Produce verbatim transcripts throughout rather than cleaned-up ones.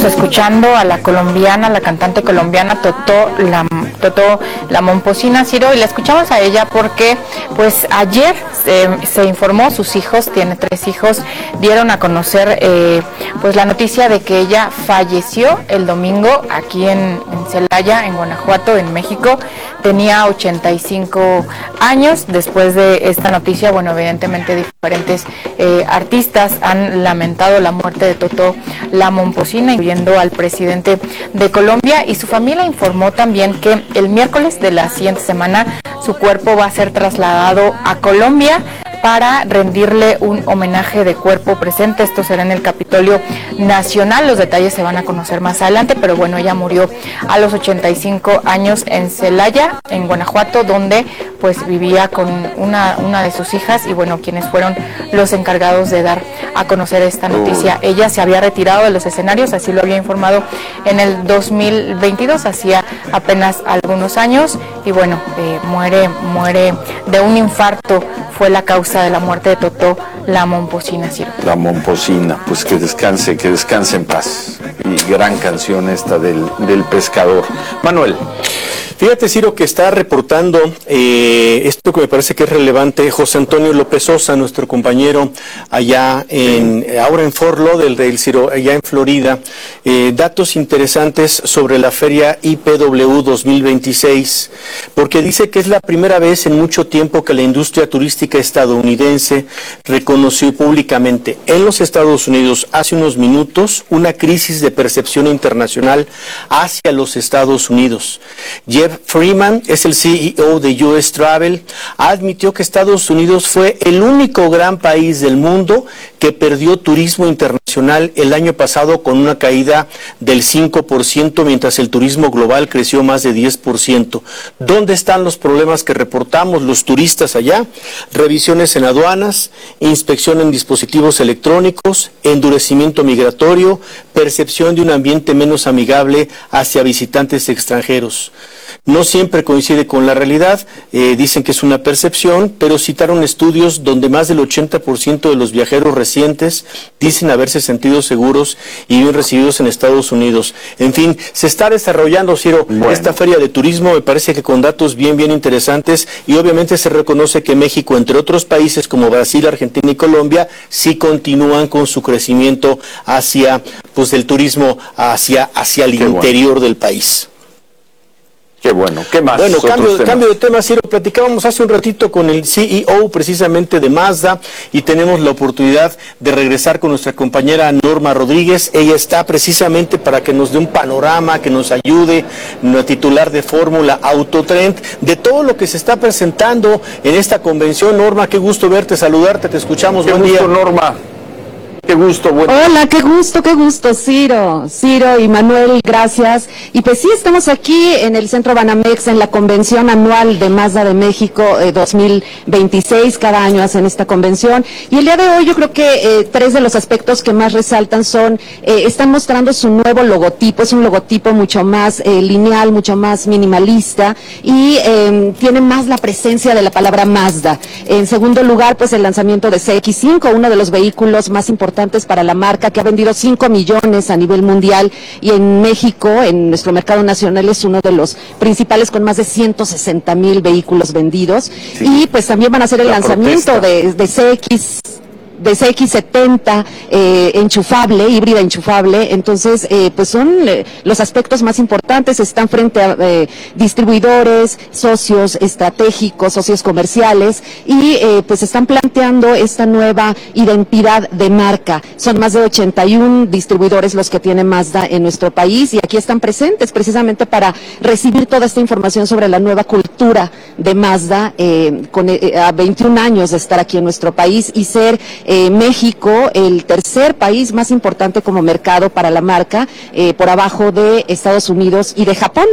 Estábamos escuchando a la colombiana, la cantante colombiana Totó la, Totó la Momposina, Ciro, y la escuchamos a ella porque pues ayer se, se informó, sus hijos, tiene tres hijos, dieron a conocer eh, pues la noticia de que ella falleció el domingo aquí en, en Celaya, en Guanajuato, en México. Tenía ochenta y cinco años. Después de esta noticia, bueno, evidentemente diferentes eh, artistas han lamentado la muerte de Totó la Momposina, incluyendo al presidente de Colombia, y su familia informó también que el miércoles de la siguiente semana su cuerpo va a ser trasladado a Colombia para rendirle un homenaje de cuerpo presente. Esto será en el Capitolio Nacional. Los detalles se van a conocer más adelante, pero bueno, ella murió a los ochenta y cinco años en Celaya, en Guanajuato, donde pues vivía con una, una de sus hijas, y bueno, quienes fueron los encargados de dar a conocer esta noticia. Ella se había retirado de los escenarios, así lo había informado en el dos mil veintidós, hacía apenas algunos años, y bueno, eh, muere, muere de un infarto, fue la causa de la muerte de Totó la Momposina, Ciro. La Momposina, pues que descanse, que descanse en paz. Y gran canción esta del, del pescador. Manuel. Fíjate, Ciro, que está reportando eh, esto que me parece que es relevante José Antonio López Sosa, nuestro compañero allá en, ahora en Fort Lauderdale, Ciro, allá en Florida, eh, datos interesantes sobre la feria I P W dos mil veintiséis, porque dice que es la primera vez en mucho tiempo que la industria turística estadounidense reconoció públicamente en los Estados Unidos hace unos minutos una crisis de percepción internacional hacia los Estados Unidos. Jeff Freeman es el C E O de U S Travel, admitió que Estados Unidos fue el único gran país del mundo que perdió turismo internacional el año pasado con una caída del cinco por ciento, mientras el turismo global creció más de diez por ciento. ¿Dónde están los problemas que reportamos los turistas allá? Revisiones en aduanas, inspección en dispositivos electrónicos, endurecimiento migratorio, percepción de un ambiente menos amigable hacia visitantes extranjeros. No siempre coincide con la realidad, eh, dicen que es una percepción, pero citaron estudios donde más del ochenta por ciento de los viajeros recientes dicen haberse sentido seguros y bien recibidos en Estados Unidos. En fin, se está desarrollando, Ciro, bueno, esta feria de turismo, me parece que con datos bien, bien interesantes, y obviamente se reconoce que México, entre otros países como Brasil, Argentina y Colombia, sí continúan con su crecimiento hacia, pues, el turismo hacia, hacia el Qué interior bueno. del país. Qué bueno, ¿qué más? Bueno, cambio, cambio de tema, Ciro. Platicábamos hace un ratito con el C E O precisamente de Mazda y tenemos la oportunidad de regresar con nuestra compañera Norma Rodríguez. Ella está precisamente para que nos dé un panorama, que nos ayude, la titular de Fórmula Autotrend, de todo lo que se está presentando en esta convención. Norma, qué gusto verte, saludarte, te escuchamos. Qué Buen gusto, día. Norma. Qué gusto, bueno. Hola, qué gusto, qué gusto, Ciro, Ciro y Manuel, gracias. Y pues sí, estamos aquí en el Centro Banamex en la convención anual de Mazda de México eh, dos mil veintiséis, cada año hacen esta convención. Y el día de hoy yo creo que eh, tres de los aspectos que más resaltan son, eh, están mostrando su nuevo logotipo, es un logotipo mucho más eh, lineal, mucho más minimalista y eh, tiene más la presencia de la palabra Mazda. En segundo lugar, pues el lanzamiento de C X cinco, uno de los vehículos más importantes para la marca, que ha vendido cinco millones a nivel mundial, y en México, en nuestro mercado nacional, es uno de los principales con más de ciento sesenta mil vehículos vendidos. Sí. Y pues también van a hacer el la lanzamiento de, de C X de C X setenta eh, enchufable, híbrida enchufable. Entonces eh, pues son eh, los aspectos más importantes. Están frente a eh, distribuidores, socios estratégicos, socios comerciales, y eh, pues están planteando esta nueva identidad de marca. Son más de ochenta y uno distribuidores los que tiene Mazda en nuestro país, y aquí están presentes precisamente para recibir toda esta información sobre la nueva cultura de Mazda, eh, con eh, a veintiún años de estar aquí en nuestro país y ser Eh, México el tercer país más importante como mercado para la marca, eh, por abajo de Estados Unidos y de Japón.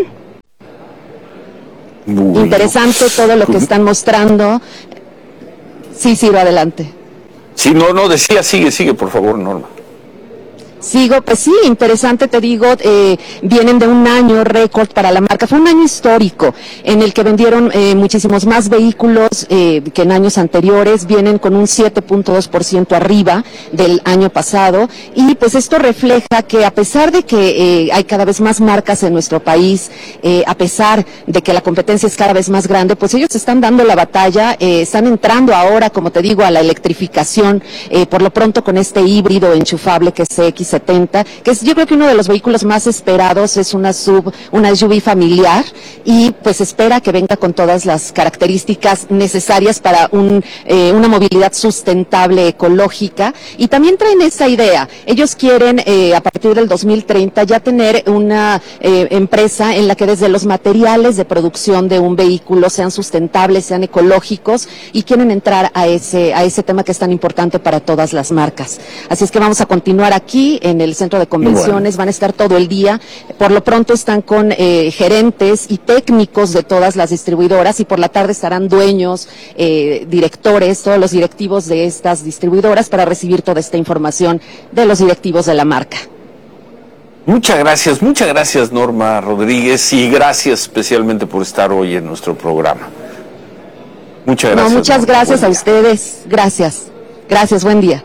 Muy interesante todo lo que están mostrando. Sí, sí, va adelante. Sí, no, no, decía, sigue, sigue, por favor, Norma. Sigo, pues sí, interesante, te digo, eh, vienen de un año récord para la marca, fue un año histórico en el que vendieron eh, muchísimos más vehículos eh, que en años anteriores, vienen con un siete punto dos por ciento arriba del año pasado, y pues esto refleja que a pesar de que eh, hay cada vez más marcas en nuestro país, eh, a pesar de que la competencia es cada vez más grande, pues ellos están dando la batalla, eh, están entrando ahora, como te digo, a la electrificación, eh, por lo pronto con este híbrido enchufable que es C X setenta, que es yo creo que uno de los vehículos más esperados, es una sub, una S U V familiar, y pues espera que venga con todas las características necesarias para un, eh, una movilidad sustentable, ecológica, y también traen esa idea, ellos quieren eh, a partir del dos mil treinta ya tener una eh, empresa en la que desde los materiales de producción de un vehículo sean sustentables, sean ecológicos, y quieren entrar a ese, a ese tema que es tan importante para todas las marcas. Así es que vamos a continuar aquí en el centro de convenciones, bueno. Van a estar todo el día, por lo pronto están con eh, gerentes y técnicos de todas las distribuidoras, y por la tarde estarán dueños, eh, directores, todos los directivos de estas distribuidoras para recibir toda esta información de los directivos de la marca. Muchas gracias, muchas gracias Norma Rodríguez, y gracias especialmente por estar hoy en nuestro programa. Muchas gracias. No, muchas Norma. gracias a ustedes, gracias, gracias, buen día.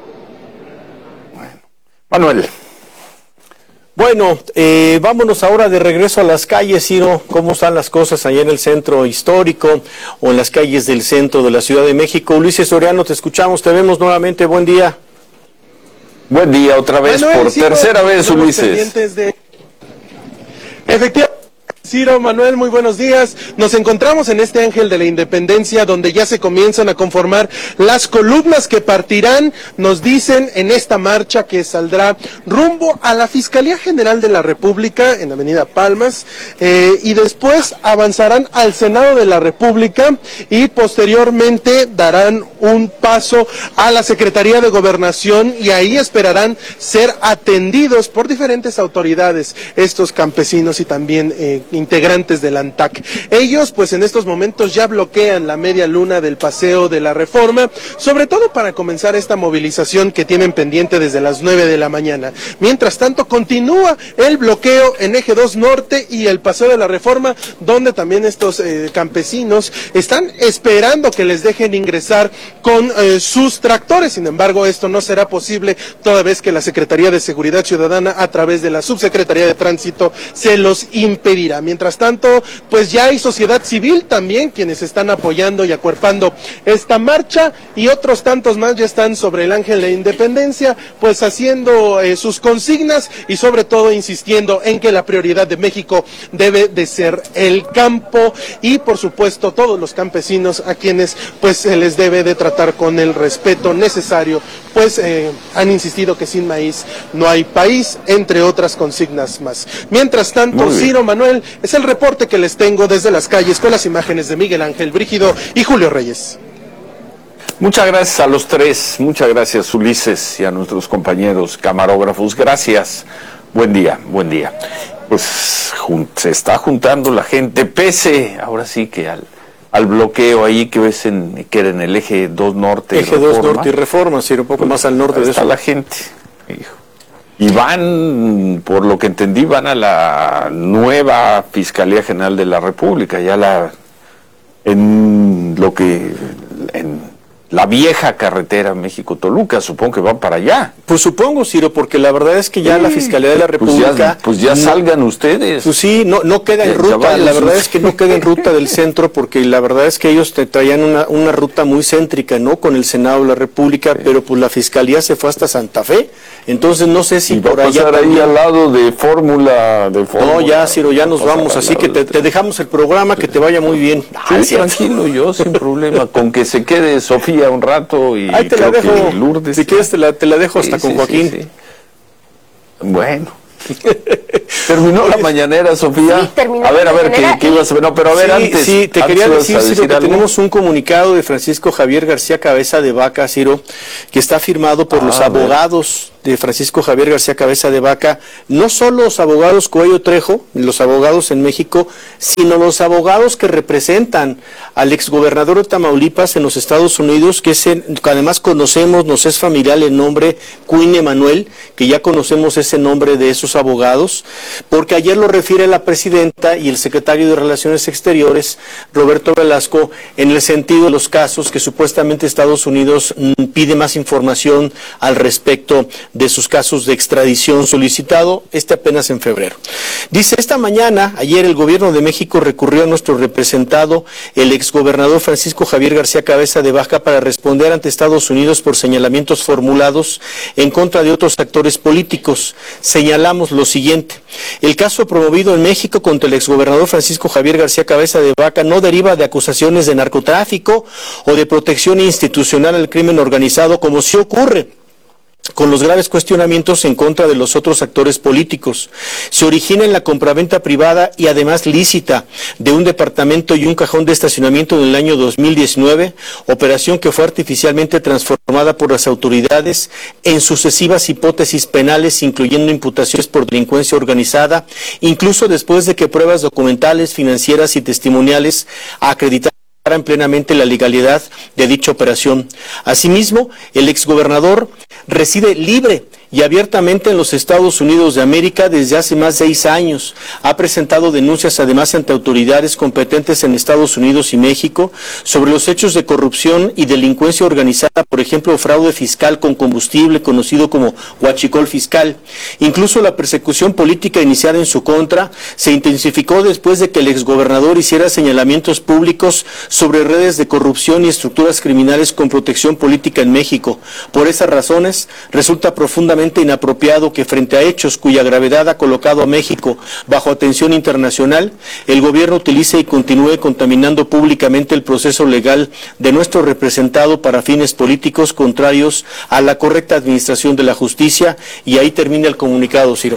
Manuel. Bueno, eh, vámonos ahora de regreso a las calles, Ciro. ¿Cómo están las cosas allá en el centro histórico o en las calles del centro de la Ciudad de México? Ulises Soriano, te escuchamos, te vemos nuevamente, buen día. Buen día otra vez, Manuel, por Ciro, tercera vez, Ulises. De... Efectivamente. Ciro, Manuel, muy buenos días. Nos encontramos en este Ángel de la Independencia, donde ya se comienzan a conformar las columnas que partirán, nos dicen, en esta marcha que saldrá rumbo a la Fiscalía General de la República, en Avenida Palmas, eh, y después avanzarán al Senado de la República, y posteriormente darán un paso a la Secretaría de Gobernación, y ahí esperarán ser atendidos por diferentes autoridades, estos campesinos y también eh, integrantes del ANTAC. Ellos, pues en estos momentos ya bloquean la media luna del Paseo de la Reforma, sobre todo para comenzar esta movilización que tienen pendiente desde las nueve de la mañana. Mientras tanto, continúa el bloqueo en Eje dos Norte y el Paseo de la Reforma, donde también estos eh, campesinos están esperando que les dejen ingresar con eh, sus tractores. Sin embargo, esto no será posible toda vez que la Secretaría de Seguridad Ciudadana, a través de la Subsecretaría de Tránsito, se los impedirá. Mientras tanto, pues ya hay sociedad civil también, quienes están apoyando y acuerpando esta marcha, y otros tantos más ya están sobre el Ángel de la Independencia, pues haciendo eh, sus consignas, y sobre todo insistiendo en que la prioridad de México debe de ser el campo, y por supuesto todos los campesinos a quienes pues se les debe de tratar con el respeto necesario, pues eh, han insistido que sin maíz no hay país, entre otras consignas más. Mientras tanto, Ciro, Manuel, es el reporte que les tengo desde las calles, con las imágenes de Miguel Ángel Brígido y Julio Reyes. Muchas gracias a los tres, muchas gracias Ulises y a nuestros compañeros camarógrafos, gracias, buen día, buen día. Pues se está juntando la gente, pese ahora sí que al, al bloqueo ahí que ves en, que era en el Eje dos Norte. Eje dos Norte y Reforma, sí, un poco pues más al norte de eso. Está la gente, hijo. Y van, por lo que entendí, van a la nueva Fiscalía General de la República, ya la, en lo que, en la vieja carretera México-Toluca, supongo que van para allá. Pues supongo, Ciro, porque la verdad es que ya sí, la Fiscalía de la República... Pues ya, pues ya no, salgan ustedes. Pues sí, no, no queda en ruta, la verdad es que no queda en ruta del centro, porque la verdad es que ellos te traían una, una ruta muy céntrica, ¿no?, con el Senado de la República, sí, pero pues la Fiscalía se fue hasta Santa Fe, entonces no sé si y por va a allá... pasar ahí al lado de Fórmula... de Fórmula. No, ya, Ciro, ya nos vamos, así que te, te dejamos el programa, que te vaya muy bien. Sí, sí, tranquilo, yo sin problema, con que se quede Sofía un rato y ahí te la dejo, Lourdes. Si quieres te la, te la dejo hasta sí, con sí, Joaquín. Sí, sí. Bueno. ¿Terminó la mañanera, Sofía? Sí, terminó. A ver, a ver, ¿qué, qué ibas a ver? No, pero a ver, sí, antes. Sí, te antes quería decir, decir Ciro, que algo. tenemos un comunicado de Francisco Javier García Cabeza de Vaca, Ciro, que está firmado por ah, los abogados de Francisco Javier García Cabeza de Vaca, no solo los abogados Cuello Trejo, los abogados en México, sino los abogados que representan al exgobernador de Tamaulipas en los Estados Unidos, que, es el, que además conocemos, nos es familiar el nombre Quinn Emanuel, que ya conocemos ese nombre de esos abogados, porque ayer lo refiere la presidenta y el secretario de Relaciones Exteriores, Roberto Velasco, en el sentido de los casos que supuestamente Estados Unidos mm, pide más información al respecto de sus casos de extradición solicitado, este apenas en febrero. Dice, esta mañana, ayer el gobierno de México recurrió a nuestro representado, el exgobernador Francisco Javier García Cabeza de Vaca, para responder ante Estados Unidos por señalamientos formulados en contra de otros actores políticos. Señalamos lo siguiente: el caso promovido en México contra el exgobernador Francisco Javier García Cabeza de Vaca no deriva de acusaciones de narcotráfico o de protección institucional al crimen organizado, como sí ocurre con los graves cuestionamientos en contra de los otros actores políticos. Se origina en la compraventa privada y además lícita de un departamento y un cajón de estacionamiento en el año dos mil diecinueve, operación que fue artificialmente transformada por las autoridades en sucesivas hipótesis penales, incluyendo imputaciones por delincuencia organizada, incluso después de que pruebas documentales, financieras y testimoniales acreditaran plenamente la legalidad de dicha operación. Asimismo, el exgobernador reside libre y abiertamente en los Estados Unidos de América desde hace más de seis años. Ha presentado denuncias además ante autoridades competentes en Estados Unidos y México sobre los hechos de corrupción y delincuencia organizada, por ejemplo, fraude fiscal con combustible, conocido como huachicol fiscal. Incluso la persecución política iniciada en su contra se intensificó después de que el exgobernador hiciera señalamientos públicos sobre redes de corrupción y estructuras criminales con protección política en México. Por esas razones, resulta profundamente inapropiado que frente a hechos cuya gravedad ha colocado a México bajo atención internacional, el gobierno utilice y continúe contaminando públicamente el proceso legal de nuestro representado para fines políticos contrarios a la correcta administración de la justicia. Y ahí termina el comunicado, Ciro.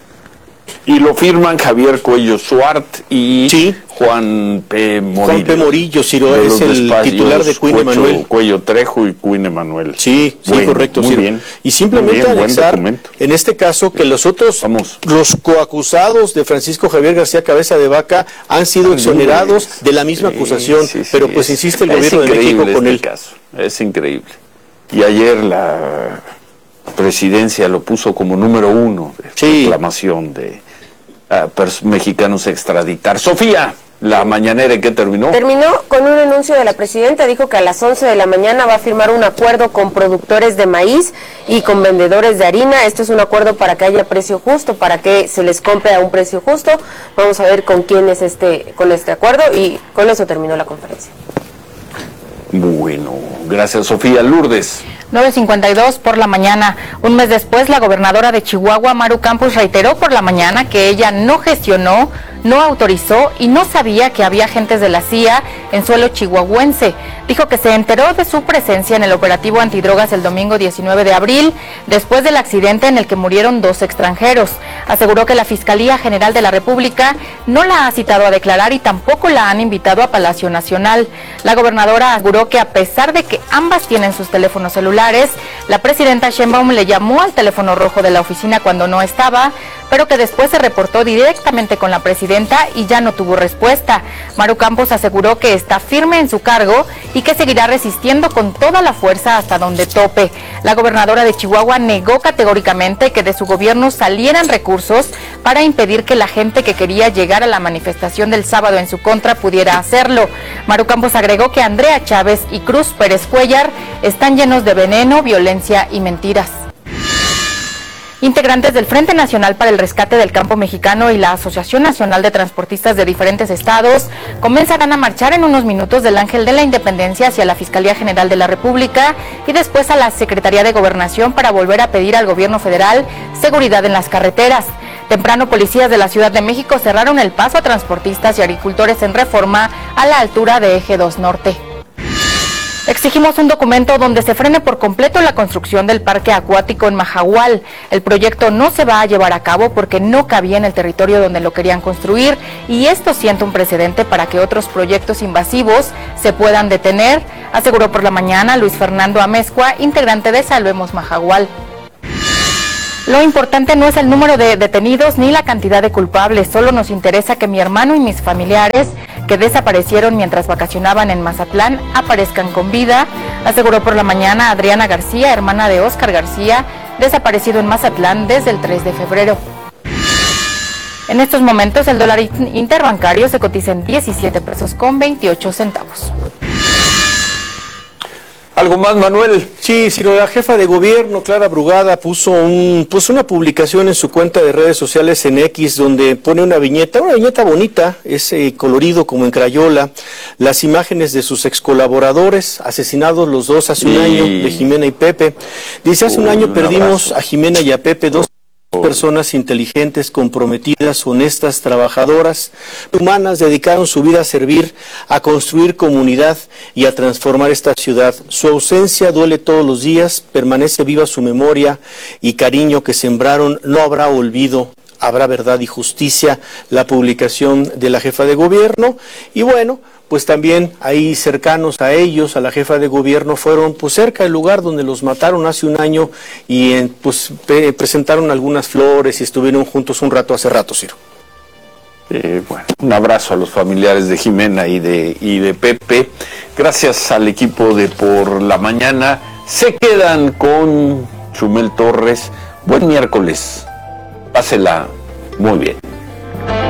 Y lo firman Javier Cuello Suart y sí. Juan P. Morillo. Juan P. Morillo, Ciro, es el titular de Quinn Emanuel. Cuello Trejo y Quinn Emanuel. Sí, sí, bueno, correcto, muy Ciro. Bien, y simplemente bien, anexar, en este caso, que los otros, Vamos. los coacusados de Francisco Javier García Cabeza de Vaca han sido exonerados de la misma sí, acusación, sí, sí, pero pues es, insiste el gobierno de México con este él. Caso. Es increíble. Y ayer la presidencia lo puso como número uno de sí. reclamación de a mexicanos extraditar. Sofía, la mañanera, ¿en qué terminó? Terminó con un anuncio de la presidenta. Dijo que a las once de la mañana va a firmar un acuerdo con productores de maíz y con vendedores de harina. Esto es un acuerdo para que haya precio justo, para que se les compre a un precio justo. Vamos a ver con quién es este, con este acuerdo, y con eso terminó la conferencia. Bueno, gracias, Sofía. Lourdes. nueve cincuenta y dos por la mañana. Un mes después, la gobernadora de Chihuahua, Maru Campos, reiteró por la mañana que ella no gestionó, no autorizó y no sabía que había agentes de la C I A en suelo chihuahuense. Dijo que se enteró de su presencia en el operativo antidrogas el domingo diecinueve de abril, después del accidente en el que murieron dos extranjeros. Aseguró que la Fiscalía General de la República no la ha citado a declarar y tampoco la han invitado a Palacio Nacional. La gobernadora aseguró que a pesar de que ambas tienen sus teléfonos celulares, la presidenta Sheinbaum le llamó al teléfono rojo de la oficina cuando no estaba, pero que después se reportó directamente con la presidenta y ya no tuvo respuesta. Maru Campos aseguró que está firme en su cargo y que seguirá resistiendo con toda la fuerza hasta donde tope. La gobernadora de Chihuahua negó categóricamente que de su gobierno salieran recursos para impedir que la gente que quería llegar a la manifestación del sábado en su contra pudiera hacerlo. Maru Campos agregó que Andrea Chávez y Cruz Pérez Cuellar están llenos de veneno, violencia y mentiras. Integrantes del Frente Nacional para el Rescate del Campo Mexicano y la Asociación Nacional de Transportistas de diferentes estados comenzarán a marchar en unos minutos del Ángel de la Independencia hacia la Fiscalía General de la República y después a la Secretaría de Gobernación para volver a pedir al gobierno federal seguridad en las carreteras. Temprano, policías de la Ciudad de México cerraron el paso a transportistas y agricultores en Reforma a la altura de Eje dos Norte. Exigimos un documento donde se frene por completo la construcción del parque acuático en Mahahual. El proyecto no se va a llevar a cabo porque no cabía en el territorio donde lo querían construir y esto sienta un precedente para que otros proyectos invasivos se puedan detener, aseguró por la mañana Luis Fernando Amezcua, integrante de Salvemos Mahahual. Lo importante no es el número de detenidos ni la cantidad de culpables, solo nos interesa que mi hermano y mis familiares que desaparecieron mientras vacacionaban en Mazatlán aparezcan con vida, aseguró por la mañana Adriana García, hermana de Óscar García, desaparecido en Mazatlán desde el tres de febrero. En estos momentos el dólar interbancario se cotiza en diecisiete pesos con veintiocho centavos. ¿Algo más, Manuel? Sí, Ciro, la jefa de gobierno, Clara Brugada, puso un, puso una publicación en su cuenta de redes sociales en X donde pone una viñeta, una viñeta bonita, es eh, colorido como en crayola, las imágenes de sus ex colaboradores, asesinados los dos hace un y... año, de Jimena y Pepe. Dice, hace Uy, un año un perdimos abrazo. a Jimena y a Pepe, dos personas inteligentes, comprometidas, honestas, trabajadoras, humanas, dedicaron su vida a servir, a construir comunidad y a transformar esta ciudad. Su ausencia duele todos los días, permanece viva su memoria y cariño que sembraron, no habrá olvido, habrá verdad y justicia, la publicación de la jefa de gobierno. Y bueno, pues también ahí cercanos a ellos, a la jefa de gobierno, fueron pues cerca del lugar donde los mataron hace un año y eh, pues pe- presentaron algunas flores y estuvieron juntos un rato hace rato, Ciro. Eh, bueno, un abrazo a los familiares de Jimena y de, y de Pepe. Gracias al equipo de Por la Mañana. Se quedan con Chumel Torres. Buen miércoles. Pásela muy bien.